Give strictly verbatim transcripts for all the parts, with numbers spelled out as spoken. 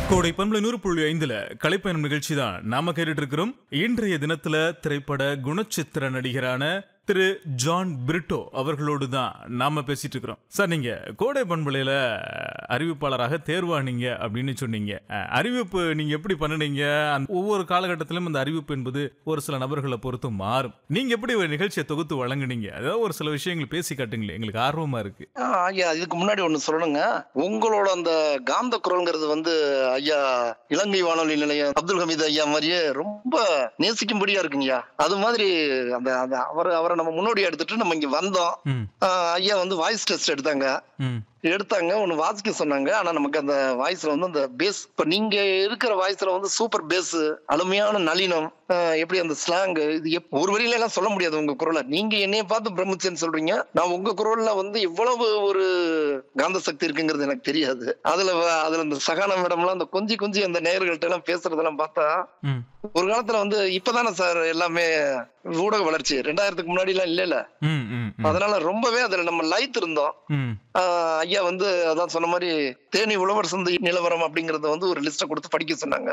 கோடை பண்பலை நூறு புள்ளி ஐந்துல கலைப்பயணம் நிகழ்ச்சி தான் நாம கேட்டுட்டு இருக்கிறோம். இன்றைய தினத்துல திரைப்பட குணச்சித்திர நடிகரான திரு ஜான் பிரிட்டோ அவர்களோடு தான் நாம பேசிட்டு இருக்கிறோம். சார், நீங்க கோடை பண்பலையில அறிவிப்பாளராக தேர்வானீங்க அப்படின்னு சொன்னீங்க. அறிவிப்பு நீங்க எப்படி பண்ணுனீங்க? ஒவ்வொரு காலகட்டத்திலும் அந்த அறிவிப்பு என்பது ஒரு சில நபர்களை பொறுத்து மாறும். நீங்க எப்படி ஒரு நிகழ்ச்சியை தொகுத்து வழங்குனீங்க? அதாவது ஒரு சில விஷயங்கள் பேசி காட்டுங்களேன், எங்களுக்கு ஆர்வமா இருக்கு. ஐயா, இதுக்கு முன்னாடி ஒண்ணு சொல்லணுங்க. உங்களோட அந்த காந்த குரல்ங்கிறது வந்து ஐயா இலங்கை வானொலி நிலையம் அப்துல் ஹமீத் ஐயா மாதிரியே ரொம்ப நேசிக்கும்படியா இருக்குங்கய்யா. அது மாதிரி அந்த அவர் அவரை நம்ம முன்னோடியா எடுத்துட்டு நம்ம இங்க வந்தோம். ஐயா வந்து வாய்ஸ் டெஸ்ட் எடுத்தாங்க எடுத்தாங்க ஒன்னு வாசிக்க சொன்னாங்க. ஆனா நமக்கு அந்த வாய்ஸ்ல வந்து அந்த பேஸ், இப்ப நீங்க இருக்கிற வாய்ஸ்ல வந்து சூப்பர் பேஸ், அருமையான நளினம், எப்படி அந்த ஸ்லாங், இது ஒரு வரியில எல்லாம் சொல்ல முடியாது உங்க குரலை. நீங்க என்னைய பார்த்து பிரமிச்சேன்னு சொல்றீங்க, நான் உங்க குரல்ல வந்து இவ்வளவு ஒரு காந்த சக்தி இருக்குங்கிறது எனக்கு தெரியாது. அதுல அதுல இந்த சகான மேடம்லாம் அந்த கொஞ்சி கொஞ்சி அந்த நேயர்கள்ட்ட எல்லாம் பேசுறதெல்லாம் பார்த்தா, ஒரு காலத்துல வந்து இப்பதானே சார் எல்லாமே ஊடக வளர்ச்சி, ரெண்டாயிரத்துக்கு முன்னாடி எல்லாம் இல்ல இல்ல அதனால ரொம்பவே அதுல நம்ம லைட் இருந்தோம். ஐயா வந்து அதான் சொன்ன மாதிரி தேனி உழவர் சந்தை நிலவரம் அப்படிங்கறத வந்து ஒரு லிஸ்ட கொடுத்து படிக்க சொன்னாங்க.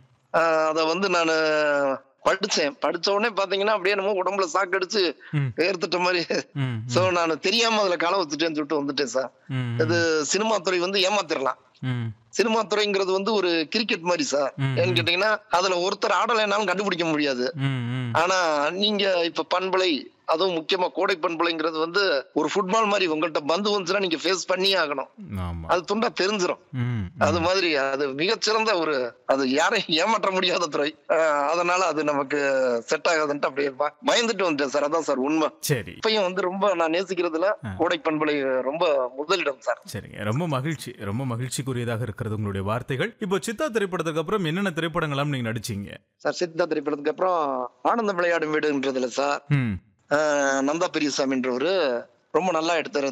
அத வந்து நானு படிச்சேன். படிச்ச உடனே பாத்தீங்கன்னா அப்படியே நம்ம உடம்புல சாக்கு அடிச்சு ஏர்த்துட்ட மாதிரி. சோ நான் தெரியாம அதுல கால வச்சுட்டேன்னு சொல்லிட்டு வந்துட்டேன் சார். இது சினிமா துறை வந்து ஏமாத்திரலாம். சினிமா துறைங்கிறது வந்து ஒரு கிரிக்கெட் மாதிரி சார். ஏன்னு கேட்டீங்கன்னா அதுல ஒருத்தர் ஆடலைனாலும் கண்டுபிடிக்க முடியாது. ஆனா நீங்க இப்ப பண்பலை, அதுவும் முக்கியமா கோடை பண்பலைங்கிறது வந்து ஒரு ஃபுட்பால் மாதிரி. உங்கள்கிட்ட பந்து வந்துச்சுன்னா நீங்க ஃபேஸ் பண்ணியே ஆகணும். அது துண்டா தெரிஞ்சிடும். அது மாதிரி அது மிகச்சிறந்த ஒரு, அது யாரையும் ஏமாற்ற முடியாத துறை. அதனால அது நமக்கு செட் ஆகாதுன்ட்டு அப்படியே பயந்துட்டு வந்துட்டேன் சார். அதான் சார் உண்மை. சரி, இப்பயும் வந்து ரொம்ப நான் நேசிக்கிறதுல கோடை பண்பலை ரொம்ப முதலிடம் சார். சரிங்க, ரொம்ப மகிழ்ச்சி. ரொம்ப மகிழ்ச்சிக்குரியதாக இருக்கிறது உங்களுடைய வார்த்தைகள். இப்போ சித்தா திரைப்படத்துக்கு அப்புறம் என்னென்ன திரைப்படங்கள்லாம் நீங்க நடிச்சீங்க? சார், சித்தா திரைப்படத்துக்கு அப்புறம் ஆனந்த விளையாடும் வீடுன்றதுல சார் நந்தா பெரியசாமின்றவரு ரொம்ப நல்லா எடுத்தாரு.